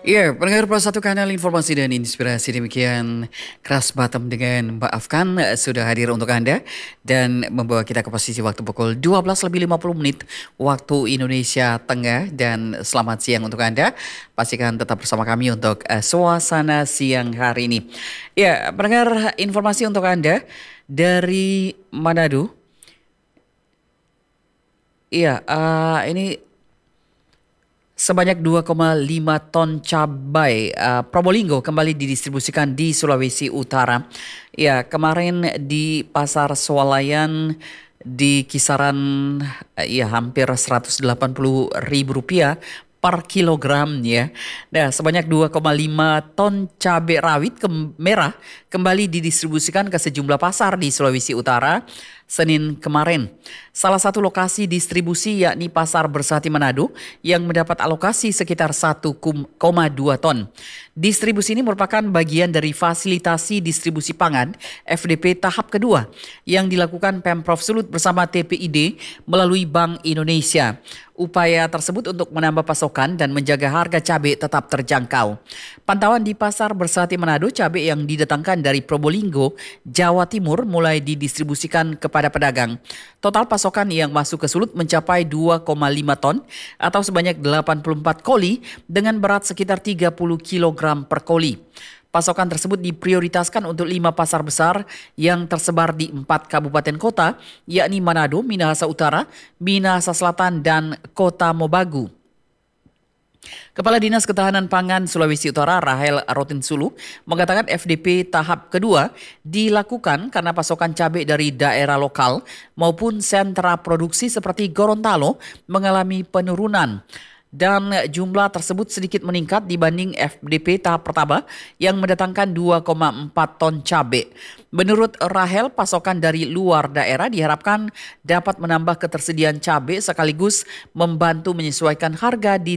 Iya, pendengar Plus Satu Kanal Informasi dan Inspirasi demikian Keras Batam dengan Mbak Afkan sudah hadir untuk Anda dan membawa kita ke posisi waktu pukul 12:50 waktu Indonesia Tengah dan selamat siang untuk Anda. Pastikan tetap bersama kami untuk suasana siang hari ini. Ya, pendengar informasi untuk Anda dari Manado. Iya, ini sebanyak 2,5 ton cabai Probolinggo kembali didistribusikan di Sulawesi Utara. Ya, kemarin di Pasar Swalayan di kisaran ya hampir Rp180.000 per kilogram ya. Nah, sebanyak 2,5 ton cabai rawit merah kembali didistribusikan ke sejumlah pasar di Sulawesi Utara Senin kemarin. Salah satu lokasi distribusi yakni Pasar Bersati Manado yang mendapat alokasi sekitar 1,2 ton. Distribusi ini merupakan bagian dari fasilitasi distribusi pangan FDP tahap kedua yang dilakukan Pemprov Sulut bersama TPID melalui Bank Indonesia. Upaya tersebut untuk menambah pasokan dan menjaga harga cabai tetap terjangkau. Pantauan di Pasar Bersati Manado, cabai yang didatangkan dari Probolinggo, Jawa Timur mulai didistribusikan kepada pedagang. Total pasokan yang masuk ke Sulut mencapai 2,5 ton atau sebanyak 84 koli dengan berat sekitar 30 kg per koli. Pasokan tersebut diprioritaskan untuk 5 pasar besar yang tersebar di 4 kabupaten kota, yakni Manado, Minahasa Utara, Minahasa Selatan, dan Kota Mobagu. Kepala Dinas Ketahanan Pangan Sulawesi Utara Rahel Rotinsulu mengatakan FDP tahap kedua dilakukan karena pasokan cabai dari daerah lokal maupun sentra produksi seperti Gorontalo mengalami penurunan. Dan jumlah tersebut sedikit meningkat dibanding FDP tahap pertama yang mendatangkan 2,4 ton cabai. Menurut Rahel, pasokan dari luar daerah diharapkan dapat menambah ketersediaan cabai sekaligus membantu menyesuaikan harga di